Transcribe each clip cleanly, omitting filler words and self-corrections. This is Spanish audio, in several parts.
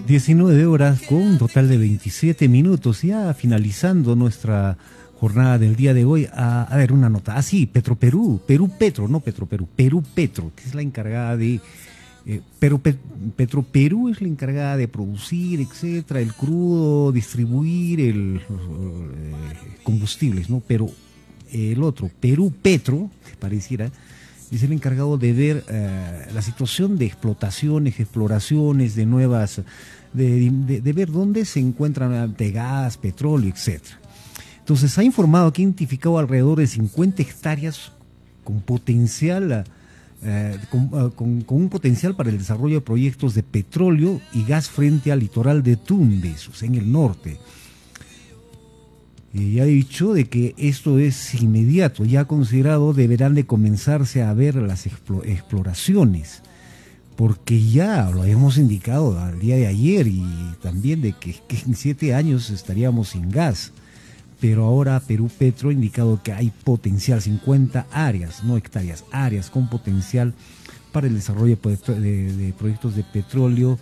19 horas con un total de 27 minutos, ya finalizando nuestra jornada del día de hoy. A ver, una nota. Ah, sí, Petroperú, no Petroperú, Perú Petro, que es la encargada de... Petroperú es la encargada de producir, etcétera, el crudo, distribuir el combustibles, ¿no? Pero el otro, Perú Petro, pareciera, es el encargado de ver la situación de explotaciones, exploraciones, de nuevas, de ver dónde se encuentran de gas, petróleo, etcétera. Entonces ha informado que ha identificado alrededor de 50 hectáreas con potencial, con un potencial para el desarrollo de proyectos de petróleo y gas frente al litoral de Tumbes, o sea, en el norte. Y ha dicho de que esto es inmediato, ya considerado deberán de comenzarse a ver las exploraciones, porque ya lo habíamos indicado al día de ayer y también de que en 7 años estaríamos sin gas. Pero ahora Perú Petro ha indicado que hay potencial, 50 áreas, no hectáreas, áreas con potencial para el desarrollo de proyectos de petróleo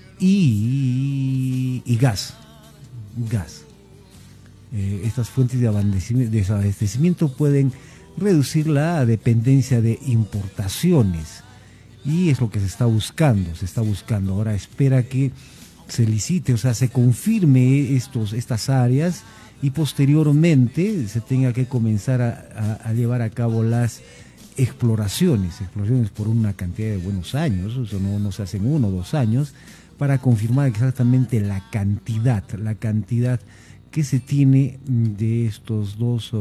y gas. Estas fuentes de desabastecimiento pueden reducir la dependencia de importaciones y es lo que se está buscando. Ahora espera que se licite, o sea, se confirme estas áreas y posteriormente se tenga que comenzar a llevar a cabo las exploraciones por una cantidad de buenos años, eso no se hacen 1 o 2 años, para confirmar exactamente la cantidad que se tiene de estos dos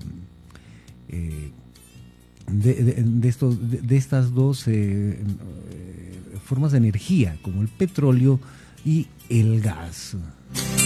de estas dos formas de energía, como el petróleo y el gas.